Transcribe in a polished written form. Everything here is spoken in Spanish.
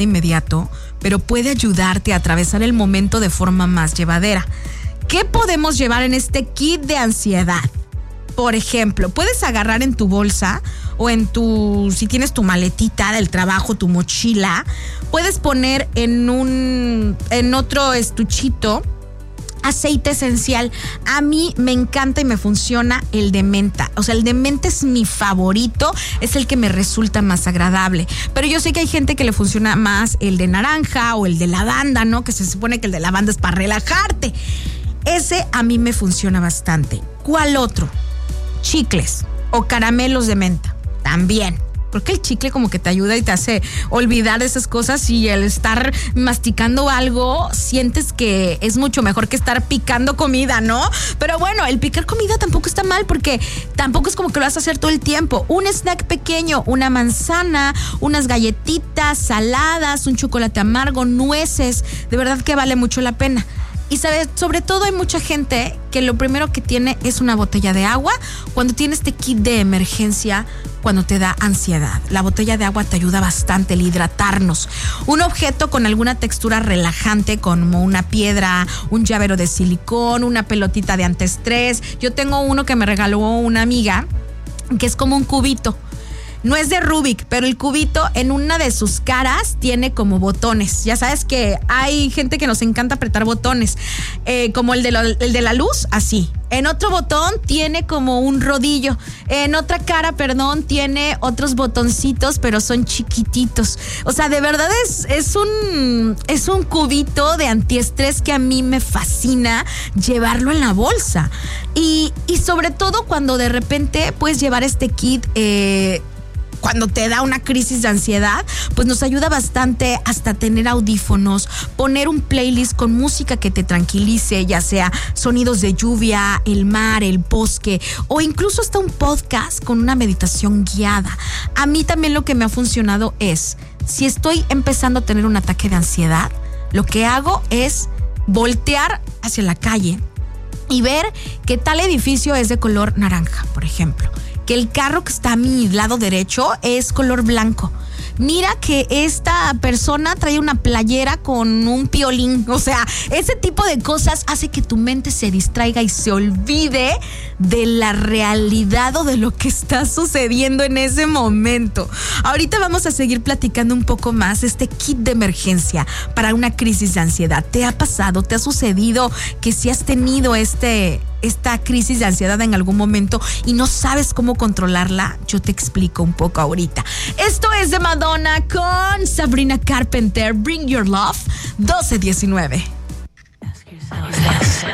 inmediato, pero puede ayudarte a atravesar el momento de forma más llevadera. ¿Qué podemos llevar en este kit de ansiedad? Por ejemplo, puedes agarrar en tu bolsa o si tienes tu maletita del trabajo, tu mochila, puedes poner en otro estuchito aceite esencial. A mí me encanta y me funciona el de menta. O sea, el de menta es mi favorito, es el que me resulta más agradable. Pero yo sé que hay gente que le funciona más el de naranja o el de lavanda, ¿no? Que se supone que el de lavanda es para relajarte. Ese a mí me funciona bastante. ¿Cuál otro? Chicles o caramelos de menta. También. Porque el chicle como que te ayuda y te hace olvidar de esas cosas, y el estar masticando algo sientes que es mucho mejor que estar picando comida, ¿no? Pero bueno, el picar comida tampoco está mal, porque tampoco es como que lo vas a hacer todo el tiempo. Un snack pequeño, una manzana, unas galletitas saladas, un chocolate amargo, nueces, de verdad que vale mucho la pena. Y sabes, sobre todo hay mucha gente que lo primero que tiene es una botella de agua cuando tiene este kit de emergencia, cuando te da ansiedad. La botella de agua te ayuda bastante el hidratarnos. Un objeto con alguna textura relajante, como una piedra, un llavero de silicón, una pelotita de antiestrés. Yo tengo uno que me regaló una amiga, que es como un cubito. No es de Rubik, pero el cubito en una de sus caras tiene como botones. Ya sabes que hay gente que nos encanta apretar botones, como el de la luz, así. En otro botón tiene como un rodillo. En otra cara, tiene otros botoncitos, pero son chiquititos. O sea, de verdad es un cubito de antiestrés que a mí me fascina llevarlo en la bolsa. Y sobre todo cuando de repente puedes llevar este kit, cuando te da una crisis de ansiedad, pues nos ayuda bastante hasta tener audífonos, poner un playlist con música que te tranquilice, ya sea sonidos de lluvia, el mar, el bosque, o incluso hasta un podcast con una meditación guiada. A mí también lo que me ha funcionado es, si estoy empezando a tener un ataque de ansiedad, lo que hago es voltear hacia la calle y ver que tal edificio es de color naranja, por ejemplo. Que el carro que está a mi lado derecho es color blanco. Mira que esta persona trae una playera con un piolín. O sea, ese tipo de cosas hace que tu mente se distraiga y se olvide de la realidad o de lo que está sucediendo en ese momento. Ahorita vamos a seguir platicando un poco más de este kit de emergencia para una crisis de ansiedad. ¿Te ha pasado? ¿Te ha sucedido que si has tenido esta crisis de ansiedad en algún momento y no sabes cómo controlarla? Yo te explico un poco ahorita. Esto es de Madonna con Sabrina Carpenter, Bring Your Love, 12:19.